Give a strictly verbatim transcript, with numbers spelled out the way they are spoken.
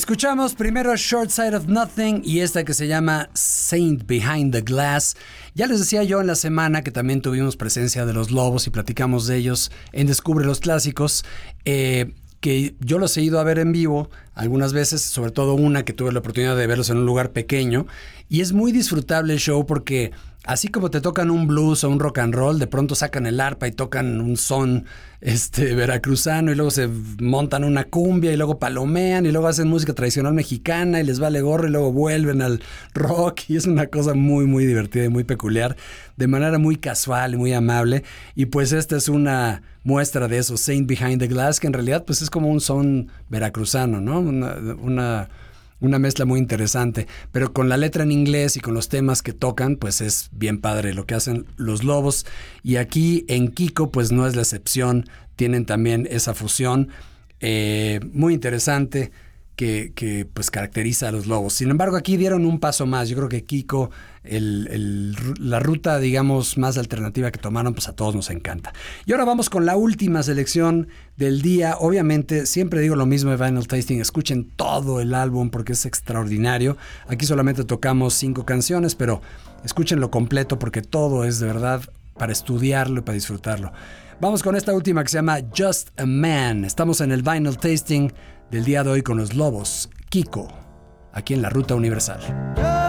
Escuchamos primero Short Side of Nothing y esta que se llama Saint Behind the Glass. Ya les decía yo en la semana que también tuvimos presencia de Los Lobos y platicamos de ellos en Descubre los Clásicos, eh, que yo los he ido a ver en vivo algunas veces, sobre todo una que tuve la oportunidad de verlos en un lugar pequeño, y es muy disfrutable el show porque así como te tocan un blues o un rock and roll, de pronto sacan el arpa y tocan un son este, veracruzano y luego se montan una cumbia y luego palomean y luego hacen música tradicional mexicana y les vale gorro y luego vuelven al rock, y es una cosa muy muy divertida y muy peculiar, de manera muy casual y muy amable. Y pues esta es una muestra de eso, Saint Behind the Glass, que en realidad pues es como un son veracruzano, ¿no? Una... una Una mezcla muy interesante, pero con la letra en inglés y con los temas que tocan, pues es bien padre lo que hacen Los Lobos. Y aquí en Kiko, pues no es la excepción, tienen también esa fusión eh, muy interesante que, que pues caracteriza a Los Lobos. Sin embargo, aquí dieron un paso más. Yo creo que Kiko, el, el, la ruta, digamos, más alternativa que tomaron, pues a todos nos encanta. Y ahora vamos con la última selección del día. Obviamente, siempre digo lo mismo de Vinyl Tasting, escuchen todo el álbum porque es extraordinario. Aquí solamente tocamos cinco canciones, pero escúchenlo completo porque todo es de verdad para estudiarlo y para disfrutarlo. Vamos con esta última que se llama Just a Man. Estamos en el Vinyl Tasting del día de hoy con Los Lobos, Kiko, aquí en la Ruta Universal.